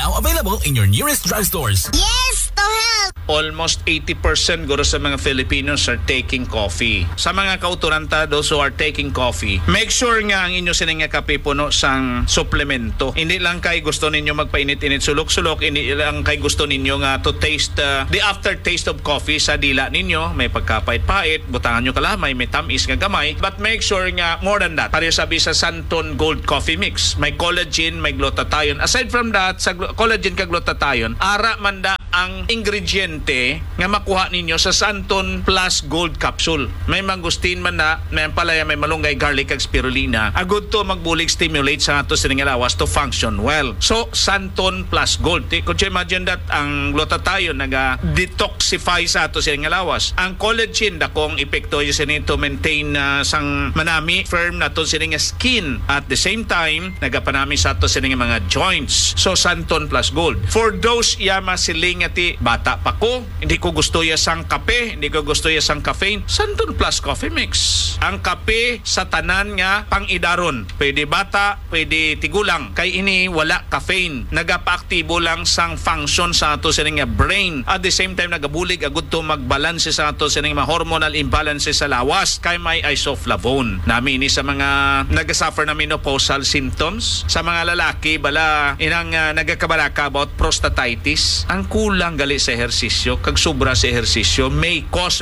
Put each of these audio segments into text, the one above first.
now available in your nearest drugstores. Yes to help! Almost 80% guro sa mga Filipinos are taking coffee. Sa mga kauturanta, those who are taking coffee, make sure nga ang inyo sining nga kape puno sang suplemento. Hindi lang kay gusto ninyo magpainit-init sulok-sulok, hindi lang kay gusto ninyo nga to taste the aftertaste of coffee sa dila ninyo. May pagkapait-pait, butangan nyo kalamay, may tamis nga gamay. But make sure nga more than that. Pareho sabi sa Santon Gold Coffee Mix. May collagen, may glutathione. Aside from that, sa collagen kag glutathione, ara man da ang ingrediente nga makuha ninyo sa Santon Plus Gold Capsule. May mangustin man na, may palaya, may malunggay, garlic kag spirulina. Agud to magbulig stimulate sa ato sining lawas to function well. So Santon Plus Gold. Could you imagine that ang glutathione naga-detoxify sa ato sining lawas. Ang collagen dakong epekto yo sining to maintain sang manami firm na to sining skin. At the same time, nagapanami sa ato sining mga joints. So Santon Plus Gold. For those yama siling ati bata pa ko, hindi ko gusto ya sang kape, hindi ko gusto ya sang caffeine, Santon Plus Coffee Mix. Ang kape sa tanan nga pang-idaron. Pwede bata, pwede tigulang. Kay ini wala caffeine. Nagapa-aktibo lang sang function sa ato sining brain. At the same time nagabulig agud to magbalanse sa ato sining hormonal imbalance sa lawas. Kay may isoflavone. Nami ini sa mga nagasuffer na menopausal symptoms. Sa mga lalaki bala inang nagakabalaka about prostatitis. Ang kulang gali sa ehersisyo, kag sobra sa ehersisyo may cause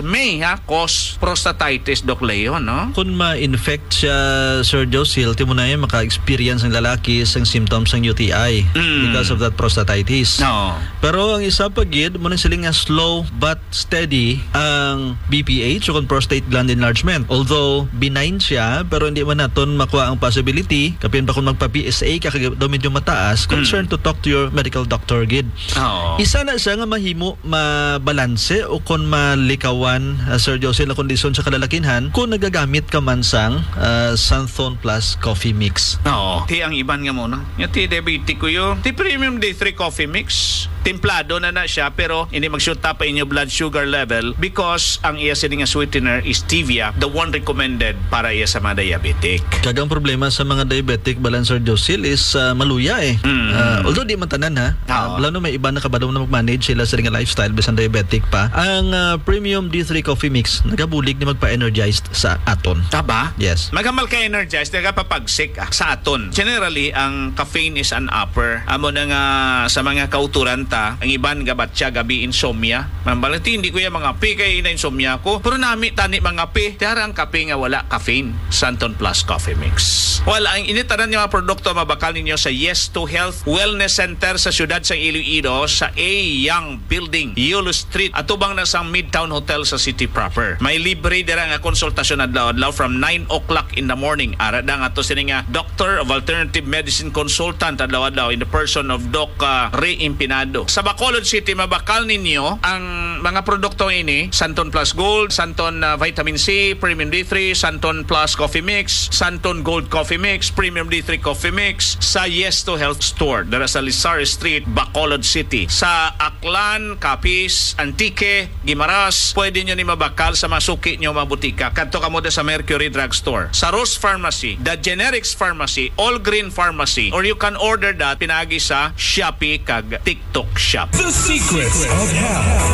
prostatitis, Doc Leo, no? Kung ma-infect siya, Sir Josil, timo na yung maka-experience ng lalaki sa symptoms ng UTI because of that prostatitis. No. Pero ang isa pa gid mo nang siling nga slow but steady ang BPH o prostate gland enlargement. Although benign siya, pero hindi man naton makuha ang possibility kapin pa kung magpa-PSA ka daw medyo mataas, concern to talk to your medical doctor gid. Oh. Isa na siya nga mahimo mabalanse o kung malikawan, Sir Josel, na kondisyon sa kalalakinhan kung nagagamit ka man sang Santon Plus Coffee Mix. Oo. Ti ang iban nga muna. Yung ti diabetic ko yun. Ti Premium D3 Coffee Mix. Templado na siya pero hindi mag-shoot up pa inyo blood sugar level because ang iya sining nga sweetener is stevia, the one recommended para iya sa mga diabetic. Kagang problema sa mga diabetic, Sir Josel, is maluya eh. Although di man tanan ha. Lalo may iba na kabadaw na mag-manage sila sa ring lifestyle bisan diabetic pa. Ang Premium D3 Coffee Mix nagabulig ni magpa-energized sa aton. Taba? Yes. Magamal ka energized, nagapapagsik sa aton. Generally, ang caffeine is an upper. Amo na nga sa mga kauturanta, ang iban gabat siya gabi insomnia. Mambalati, hindi ko yung mga api kay na insomnia ko. Pero nami tani mga api. Tiyara ang kape nga wala caffeine. Santon Plus Coffee Mix. Well, ang initaran yung mga produkto mabakal ninyo sa Yes to Health Wellness Center sa siyudad sa Iloilo sa A. Young Building, Yulo Street. Atubang na sa Midtown Hotel sa city proper. May libre dira nga konsultasyon adlaw-adlaw from 9 o'clock in the morning. Ara da nga to sini nga Doctor of Alternative Medicine Consultant adlaw-adlaw in the person of Doc Ray Impinado. Sa Bacolod City, mabakal ninyo ang mga produkto ini, Santon Plus Gold, Santon Vitamin C, Premium D3, Santon Plus Coffee Mix, Santon Gold Coffee Mix, Premium D3 Coffee Mix sa Yes to Health Store dara sa Lizar Street, Bacolod City. Sa Aklan, Capiz, Antique, Guimaras, pwede nyo ni mabakal sa masuki nyo mabutika. Kadto ka mo sa Mercury Drug Store, sa Rose Pharmacy, The Generics Pharmacy, All Green Pharmacy, or you can order that pinagi sa Shopee kag TikTok Shop. The secrets of health.